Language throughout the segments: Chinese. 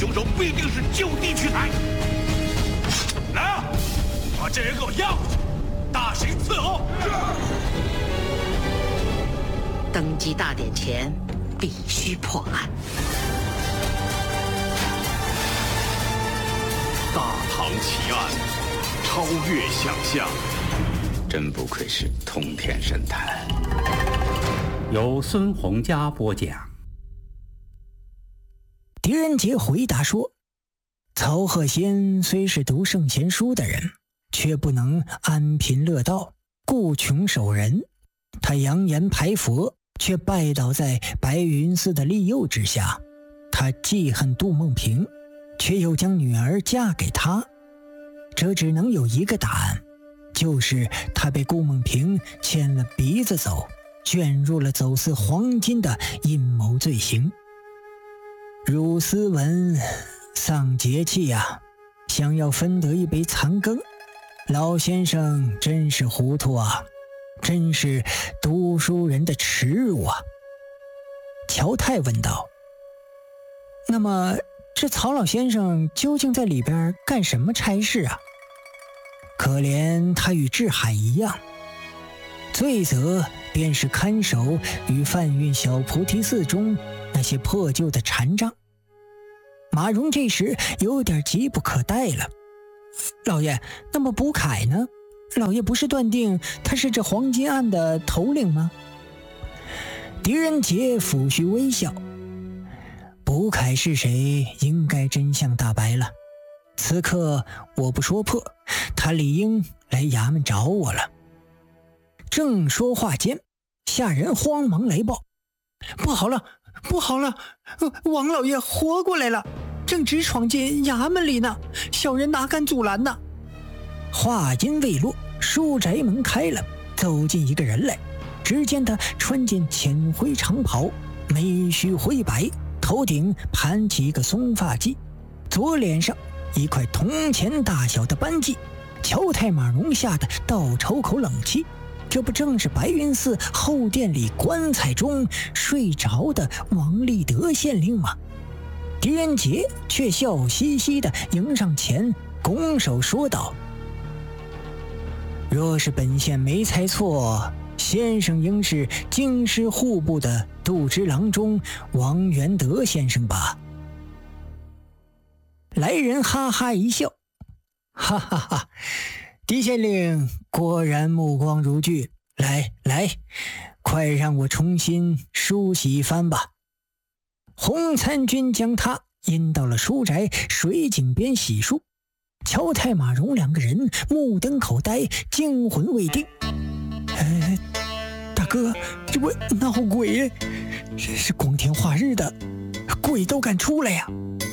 凶手必定是就地取材。来啊，把这人给我押回去，大刑伺候。 登基大典前必须破案。 大唐奇案，超越想象。 真不愧是通天神探。 由孙洪佳播讲。 狄仁杰回答说，曹鹤仙虽是读圣贤书的人，却不能安贫乐道，顾穷守仁。他扬言排佛，却拜倒在白云寺的利诱之下。他记恨杜梦萍，却又将女儿嫁给他。这只能有一个答案，就是他被顾梦萍牵了鼻子走，卷入了走私黄金的阴谋罪行。汝斯文丧节气呀，想要分得一杯残羹，老先生真是糊涂啊，真是读书人的耻辱啊。乔太问道，那么这曹老先生究竟在里边干什么差事啊？可怜他与志海一样，罪责便是看守与贩运小菩提寺中那些破旧的禅杖。马荣这时有点急不可待了，老爷，那么卜凯呢？老爷不是断定他是这黄金案的头领吗？狄仁杰抚须微笑，卜凯是谁，应该真相大白了。此刻我不说破，他理应来衙门找我了。正说话间，下人慌忙来报，不好了，不好了，王老爷活过来了，正直闯进衙门里呢，小人哪敢阻拦呢？话音未落，书宅门开了，走进一个人来。只见他穿件浅灰长袍，眉须灰白，头顶盘起一个松发髻，左脸上一块铜钱大小的斑迹。乔太马荣吓得倒抽口冷气，这不正是白云寺后殿里棺材中睡着的王立德县令吗？狄仁杰却笑嘻嘻地迎上前，拱手说道，若是本县没猜错，先生应是京师户部的度支郎中王元德先生吧？来人哈哈一笑，哈哈哈，狄县令果然目光如炬，来，快让我重新梳洗一番吧。洪参军将他引到了书宅水井边洗漱，乔太马荣两个人目瞪口呆，惊魂未定。大哥，这不闹鬼，这是光天化日的，鬼都敢出来呀！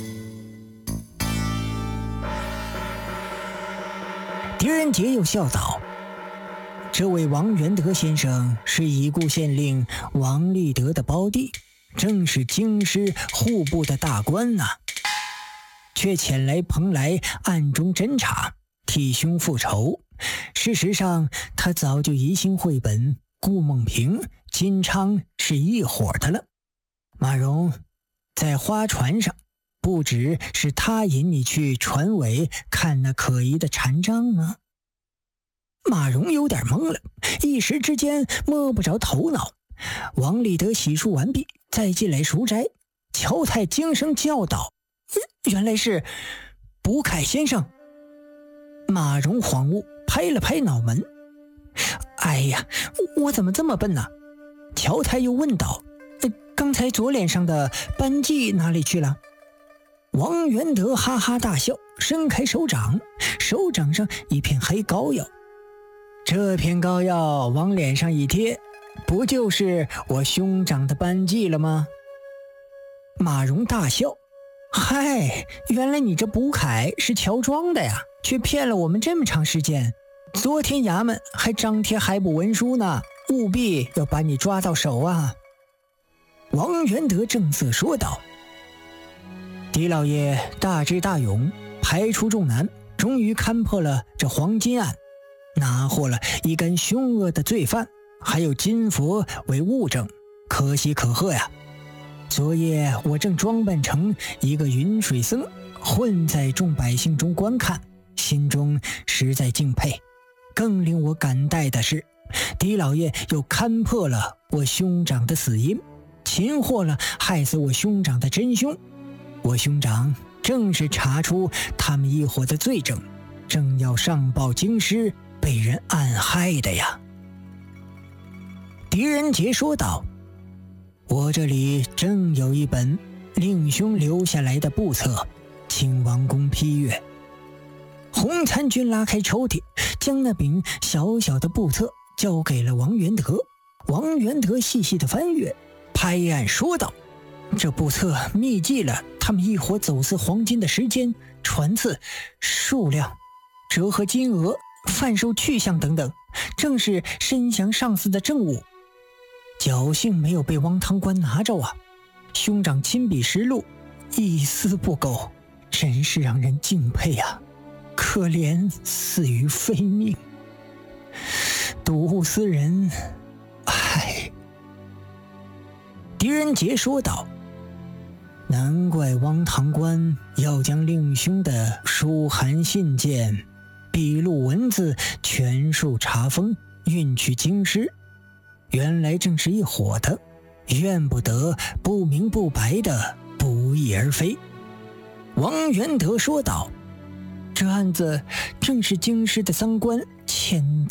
狄仁杰又笑道，这位王元德先生是已故县令王立德的胞弟，正是京师户部的大官呐，却遣来蓬莱暗中侦查，替兄复仇。事实上他早就疑心绘本顾梦萍、金昌是一伙的了。马荣，在花船上不只是他引你去船尾看那可疑的禅杖吗？马荣有点懵了，一时之间摸不着头脑。王立德洗漱完毕，再进来赎斋。乔太惊声叫道，原来是卜凯先生。马荣恍悟，拍了拍脑门，哎呀，我怎么这么笨呢？乔太又问道，刚才左脸上的斑迹哪里去了？王元德哈哈大笑，伸开手掌，手掌上一片黑膏药。这片膏药往脸上一贴，不就是我兄长的斑迹了吗？马荣大笑，嗨，原来你这卜凯是乔装的呀，却骗了我们这么长时间。昨天衙门还张贴海捕文书呢，务必要把你抓到手啊！王元德正色说道。狄老爷大智大勇，排除众难，终于勘破了这黄金案，拿获了一干凶恶的罪犯，还有金佛为物证，可喜可贺呀！ 昨夜我正装扮成一个云水僧，混在众百姓中观看，心中实在敬佩。更令我感戴的是，狄老爷又勘破了我兄长的死因，擒获了害死我兄长的真凶。我兄长正是查出他们一伙的罪证，正要上报京师，被人暗害的呀。狄仁杰说道：我这里正有一本令兄留下来的簿册，请王公批阅。洪参军拉开抽屉，将那柄小小的簿册交给了王元德。王元德细细的翻阅，拍案说道：这簿册密记了他们一伙走私黄金的时间、船次、数量、折合金额、贩售去向等等，正是申降上司的证物。侥幸没有被汪堂官拿着啊！兄长亲笔实录，一丝不苟，真是让人敬佩啊！可怜死于非命，毒死人，唉。狄仁杰说道：难怪汪堂官要将令兄的书函信件、笔录文字全数查封，运去京师。原来正是一伙的，怨不得不明不白的不翼而飞。王元德说道：这案子正是京师的赃官签的。